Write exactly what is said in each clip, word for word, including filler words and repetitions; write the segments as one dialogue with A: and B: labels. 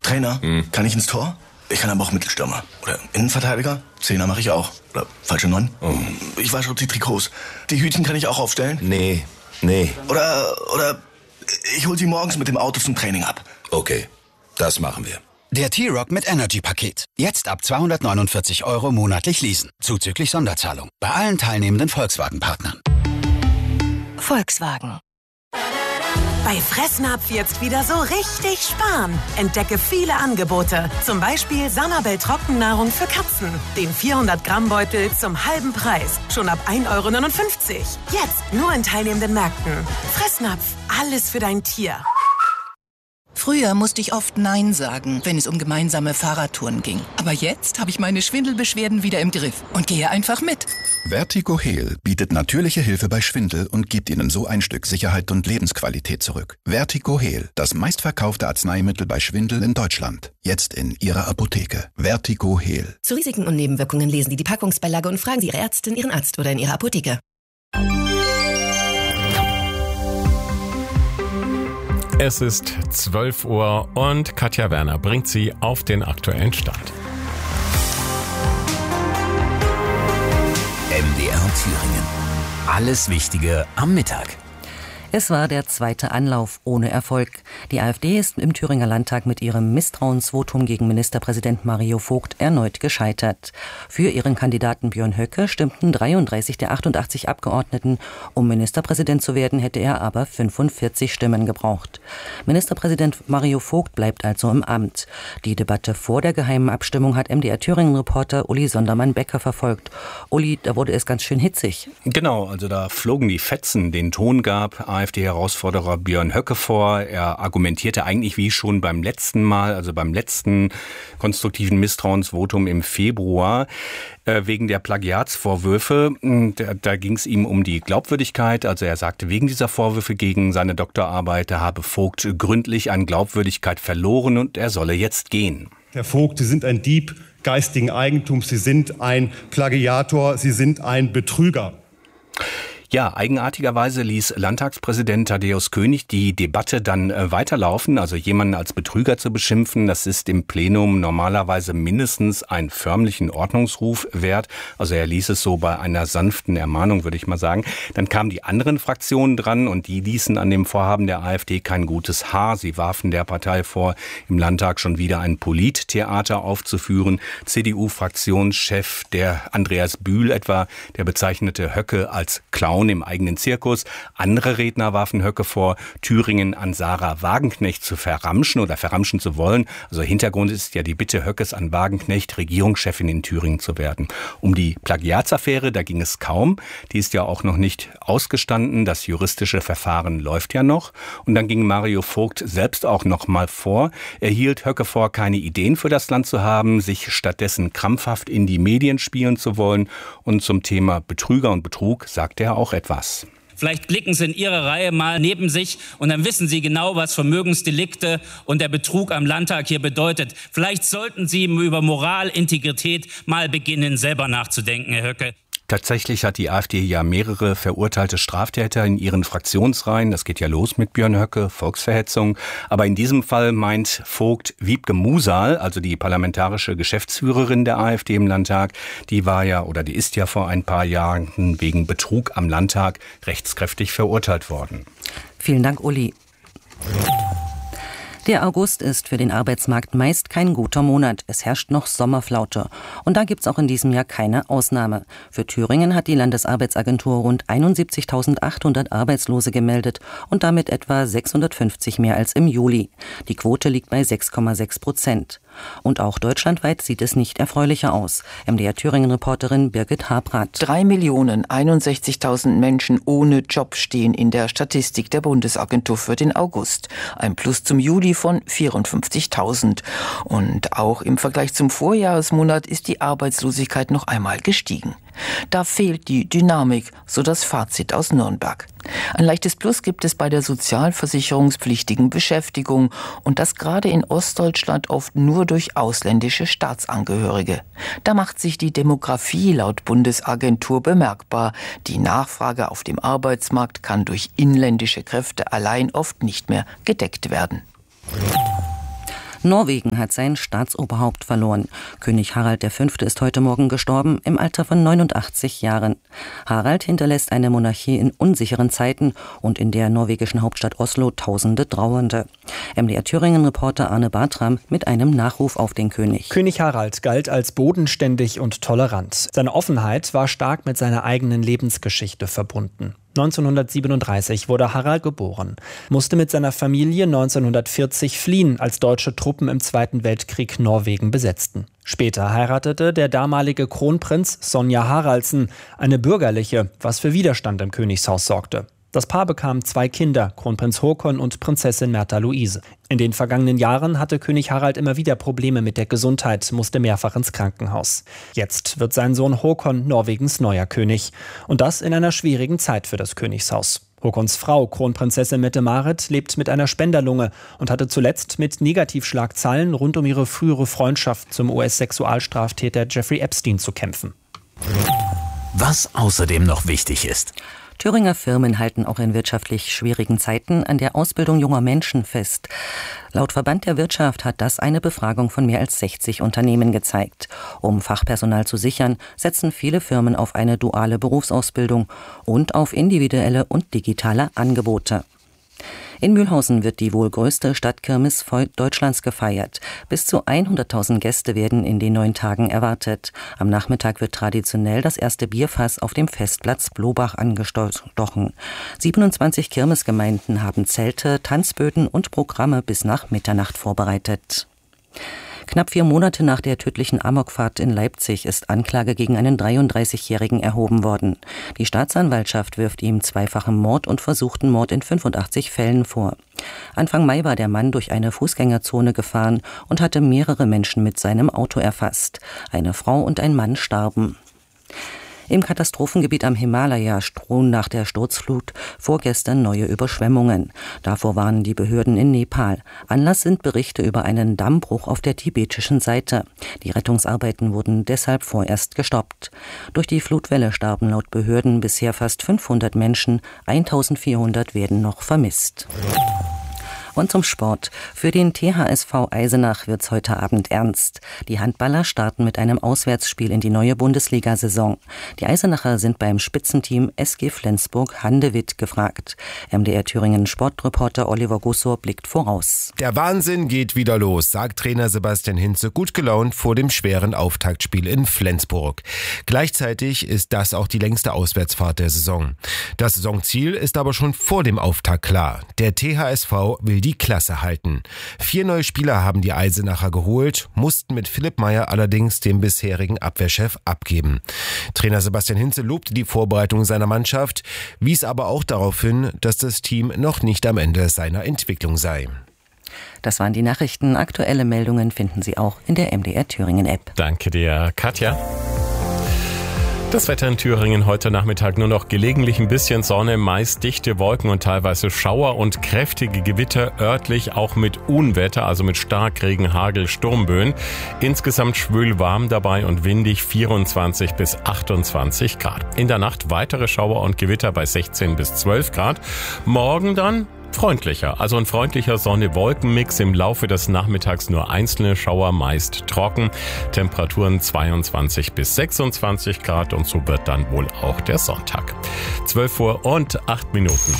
A: Trainer, hm. kann ich ins Tor? Ich kann aber auch Mittelstürmer. Oder Innenverteidiger? Zehner mache ich auch. Oder falsche Neun? Oh. Ich wasche die Trikots. Die Hütchen kann ich auch aufstellen?
B: Nee, nee.
A: Oder, oder ich hol sie morgens mit dem Auto zum Training ab.
B: Okay, das machen wir.
C: Der T-Rock mit Energy-Paket. Jetzt ab zweihundertneunundvierzig Euro monatlich leasen. Zuzüglich Sonderzahlung. Bei allen teilnehmenden Volkswagen-Partnern.
D: Volkswagen. Bei Fressnapf jetzt wieder so richtig sparen. Entdecke viele Angebote. Zum Beispiel Sanabel Trockennahrung für Katzen. Den vierhundert Gramm Beutel zum halben Preis. Schon ab ein Euro neunundfünfzig. Jetzt nur in teilnehmenden Märkten. Fressnapf. Alles für dein Tier.
E: Früher musste ich oft Nein sagen, wenn es um gemeinsame Fahrradtouren ging. Aber jetzt habe ich meine Schwindelbeschwerden wieder im Griff und gehe einfach mit.
F: Vertigo Heal bietet natürliche Hilfe bei Schwindel und gibt Ihnen so ein Stück Sicherheit und Lebensqualität zurück. Vertigo Heal, das meistverkaufte Arzneimittel bei Schwindel in Deutschland. Jetzt in Ihrer Apotheke. Vertigo Heal.
G: Zu Risiken und Nebenwirkungen lesen Sie die Packungsbeilage und fragen Sie Ihre Ärztin, Ihren Arzt oder in Ihrer Apotheke.
H: Es ist zwölf Uhr und Katja Werner bringt Sie auf den aktuellen Stand.
I: M D R Thüringen. Alles Wichtige am Mittag.
J: Es war der zweite Anlauf ohne Erfolg. Die AfD ist im Thüringer Landtag mit ihrem Misstrauensvotum gegen Ministerpräsident Mario Vogt erneut gescheitert. Für ihren Kandidaten Björn Höcke stimmten dreiunddreißig der achtundachtzig Abgeordneten. Um Ministerpräsident zu werden, hätte er aber fünfundvierzig Stimmen gebraucht. Ministerpräsident Mario Vogt bleibt also im Amt. Die Debatte vor der geheimen Abstimmung hat M D R Thüringen-Reporter Uli Sondermann-Becker verfolgt. Uli, da wurde es ganz schön hitzig.
K: Genau, also da flogen die Fetzen. Den Ton gab AfD-Herausforderer Björn Höcke vor. Er argumentierte eigentlich wie schon beim letzten Mal, also beim letzten konstruktiven Misstrauensvotum im Februar, äh, wegen der Plagiatsvorwürfe. Da, da ging es ihm um die Glaubwürdigkeit. Also er sagte, wegen dieser Vorwürfe gegen seine Doktorarbeit habe Vogt gründlich an Glaubwürdigkeit verloren und er solle jetzt gehen.
L: Herr Vogt, Sie sind ein Dieb geistigen Eigentums, Sie sind ein Plagiator, Sie sind ein Betrüger.
K: Ja, eigenartigerweise ließ Landtagspräsident Thaddäus König die Debatte dann äh, weiterlaufen. Also jemanden als Betrüger zu beschimpfen, das ist im Plenum normalerweise mindestens einen förmlichen Ordnungsruf wert. Also er ließ es so bei einer sanften Ermahnung, würde ich mal sagen. Dann kamen die anderen Fraktionen dran und die ließen an dem Vorhaben der AfD kein gutes Haar. Sie warfen der Partei vor, im Landtag schon wieder ein Polittheater aufzuführen. C D U-Fraktionschef der Andreas Bühl etwa, der bezeichnete Höcke als Clown im eigenen Zirkus. Andere Redner warfen Höcke vor, Thüringen an Sarah Wagenknecht zu verramschen oder verramschen zu wollen. Also Hintergrund ist ja die Bitte Höckes an Wagenknecht, Regierungschefin in Thüringen zu werden. Um die Plagiatsaffäre, da ging es kaum. Die ist ja auch noch nicht ausgestanden. Das juristische Verfahren läuft ja noch. Und dann ging Mario Vogt selbst auch noch mal vor. Er hielt Höcke vor, keine Ideen für das Land zu haben, sich stattdessen krampfhaft in die Medien spielen zu wollen. Und zum Thema Betrüger und Betrug sagte er auch etwas.
M: Vielleicht blicken Sie in Ihre Reihe mal neben sich und dann wissen Sie genau, was Vermögensdelikte und der Betrug am Landtag hier bedeutet. Vielleicht sollten Sie über Moral, Integrität mal beginnen, selber nachzudenken, Herr Höcke.
K: Tatsächlich hat die AfD ja mehrere verurteilte Straftäter in ihren Fraktionsreihen. Das geht ja los mit Björn Höcke, Volksverhetzung. Aber in diesem Fall meint Vogt Wiebke Musal, also die parlamentarische Geschäftsführerin der AfD im Landtag, die war ja oder die ist ja vor ein paar Jahren wegen Betrug am Landtag rechtskräftig verurteilt worden.
J: Vielen Dank, Uli. Der August ist für den Arbeitsmarkt meist kein guter Monat. Es herrscht noch Sommerflaute. Und da gibt's auch in diesem Jahr keine Ausnahme. Für Thüringen hat die Landesarbeitsagentur rund einundsiebzigtausendachthundert Arbeitslose gemeldet und damit etwa sechshundertfünfzig mehr als im Juli. Die Quote liegt bei sechs Komma sechs Prozent. Und auch deutschlandweit sieht es nicht erfreulicher aus. M D R Thüringen-Reporterin Birgit Habrath.
N: Drei Millionen einundsechzigtausend Menschen ohne Job stehen in der Statistik der Bundesagentur für den August. Ein Plus zum Juli von vierundfünfzigtausend. Und auch im Vergleich zum Vorjahresmonat ist die Arbeitslosigkeit noch einmal gestiegen. Da fehlt die Dynamik, so das Fazit aus Nürnberg. Ein leichtes Plus gibt es bei der sozialversicherungspflichtigen Beschäftigung und das gerade in Ostdeutschland oft nur durch ausländische Staatsangehörige. Da macht sich die Demografie laut Bundesagentur bemerkbar. Die Nachfrage auf dem Arbeitsmarkt kann durch inländische Kräfte allein oft nicht mehr gedeckt werden.
J: Norwegen hat sein Staatsoberhaupt verloren. König Harald der Fünfte ist heute Morgen gestorben, im Alter von neunundachtzig Jahren. Harald hinterlässt eine Monarchie in unsicheren Zeiten und in der norwegischen Hauptstadt Oslo tausende Trauernde. M D R Thüringen-Reporter Arne Bartram mit einem Nachruf auf den König.
O: König Harald galt als bodenständig und tolerant. Seine Offenheit war stark mit seiner eigenen Lebensgeschichte verbunden. neunzehnhundertsiebenunddreißig wurde Harald geboren, musste mit seiner Familie neunzehnhundertvierzig fliehen, als deutsche Truppen im Zweiten Weltkrieg Norwegen besetzten. Später heiratete der damalige Kronprinz Sonja Haraldsen, eine bürgerliche, was für Widerstand im Königshaus sorgte. Das Paar bekam zwei Kinder, Kronprinz Håkon und Prinzessin Märtha Louise. In den vergangenen Jahren hatte König Harald immer wieder Probleme mit der Gesundheit, musste mehrfach ins Krankenhaus. Jetzt wird sein Sohn Håkon Norwegens neuer König. Und das in einer schwierigen Zeit für das Königshaus. Håkons Frau, Kronprinzessin Mette-Marit, lebt mit einer Spenderlunge und hatte zuletzt mit Negativschlagzeilen rund um ihre frühere Freundschaft zum U S-Sexualstraftäter Jeffrey Epstein zu kämpfen.
I: Was außerdem noch wichtig ist.
J: Thüringer Firmen halten auch in wirtschaftlich schwierigen Zeiten an der Ausbildung junger Menschen fest. Laut Verband der Wirtschaft hat das eine Befragung von mehr als sechzig Unternehmen gezeigt. Um Fachpersonal zu sichern, setzen viele Firmen auf eine duale Berufsausbildung und auf individuelle und digitale Angebote. In Mühlhausen wird die wohl größte Stadtkirmes Deutschlands gefeiert. Bis zu hunderttausend Gäste werden in den neun Tagen erwartet. Am Nachmittag wird traditionell das erste Bierfass auf dem Festplatz Blobach angestochen. siebenundzwanzig Kirmesgemeinden haben Zelte, Tanzböden und Programme bis nach Mitternacht vorbereitet. Knapp vier Monate nach der tödlichen Amokfahrt in Leipzig ist Anklage gegen einen dreiunddreißigjährigen erhoben worden. Die Staatsanwaltschaft wirft ihm zweifachen Mord und versuchten Mord in fünfundachtzig Fällen vor. Anfang Mai war der Mann durch eine Fußgängerzone gefahren und hatte mehrere Menschen mit seinem Auto erfasst. Eine Frau und ein Mann starben. Im Katastrophengebiet am Himalaya drohen nach der Sturzflut vorgestern neue Überschwemmungen. Davor warnen die Behörden in Nepal. Anlass sind Berichte über einen Dammbruch auf der tibetischen Seite. Die Rettungsarbeiten wurden deshalb vorerst gestoppt. Durch die Flutwelle starben laut Behörden bisher fast fünfhundert Menschen, eintausendvierhundert werden noch vermisst. Und zum Sport. Für den T H S V Eisenach wird's heute Abend ernst. Die Handballer starten mit einem Auswärtsspiel in die neue Bundesliga-Saison. Die Eisenacher sind beim Spitzenteam S G Flensburg-Handewitt gefragt. M D R Thüringen Sportreporter Oliver Gussor blickt voraus.
P: Der Wahnsinn geht wieder los, sagt Trainer Sebastian Hinze gut gelaunt vor dem schweren Auftaktspiel in Flensburg. Gleichzeitig ist das auch die längste Auswärtsfahrt der Saison. Das Saisonziel ist aber schon vor dem Auftakt klar. Der T H S V will die die Klasse halten. Vier neue Spieler haben die Eisenacher geholt, mussten mit Philipp Meyer allerdings den bisherigen Abwehrchef abgeben. Trainer Sebastian Hinze lobte die Vorbereitung seiner Mannschaft, wies aber auch darauf hin, dass das Team noch nicht am Ende seiner Entwicklung sei.
J: Das waren die Nachrichten. Aktuelle Meldungen finden Sie auch in der M D R Thüringen App.
H: Danke dir, Katja. Das Wetter in Thüringen heute Nachmittag nur noch gelegentlich ein bisschen Sonne, meist dichte Wolken und teilweise Schauer und kräftige Gewitter, örtlich auch mit Unwetter, also mit Starkregen, Hagel, Sturmböen. Insgesamt schwül warm dabei und windig vierundzwanzig bis achtundzwanzig Grad. In der Nacht weitere Schauer und Gewitter bei sechzehn bis zwölf Grad. Morgen dann freundlicher, also ein freundlicher Sonne-Wolken-Mix. Im Laufe des Nachmittags nur einzelne Schauer, meist trocken. Temperaturen zweiundzwanzig bis sechsundzwanzig Grad und so wird dann wohl auch der Sonntag. zwölf Uhr und acht Minuten.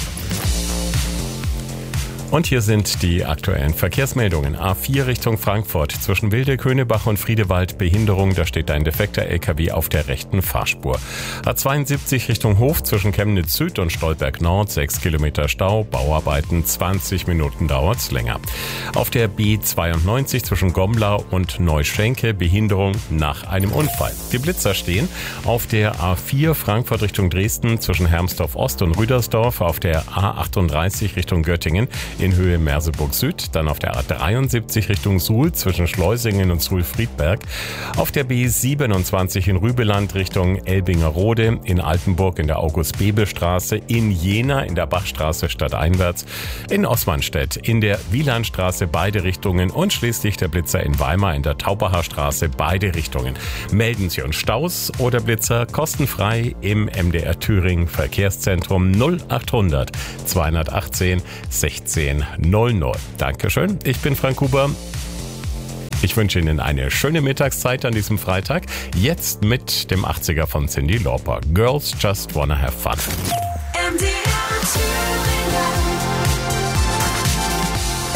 H: Und hier sind die aktuellen Verkehrsmeldungen. A vier Richtung Frankfurt zwischen Wilde-Könebach und Friedewald Behinderung, da steht ein defekter L K W auf der rechten Fahrspur. A zweiundsiebzig Richtung Hof zwischen Chemnitz Süd und Stolberg Nord, sechs Kilometer Stau, Bauarbeiten, zwanzig Minuten dauert's länger. Auf der B zweiundneunzig zwischen Gomblau und Neuschenke, Behinderung nach einem Unfall. Die Blitzer stehen auf der A vier Frankfurt Richtung Dresden zwischen Hermsdorf Ost und Rüdersdorf, auf der A achtunddreißig Richtung Göttingen in Höhe Merseburg Süd, dann auf der A dreiundsiebzig Richtung Suhl zwischen Schleusingen und Suhl-Friedberg, auf der B siebenundzwanzig in Rübeland Richtung Elbingerode, in Altenburg in der August-Bebel-Straße, in Jena in der Bachstraße stadteinwärts, in Osmanstedt in der Wielandstraße beide Richtungen und schließlich der Blitzer in Weimar in der Taubacher Straße beide Richtungen. Melden Sie uns Staus oder Blitzer kostenfrei im M D R Thüringen Verkehrszentrum null achthundert zweihundertachtzehn sechzehn null null. Dankeschön, ich bin Frank Huber. wünsche Ihnen eine schöne Mittagszeit an diesem Freitag. Jetzt mit dem achtziger von Cyndi Lauper. Girls Just Wanna Have Fun.
Q: M D R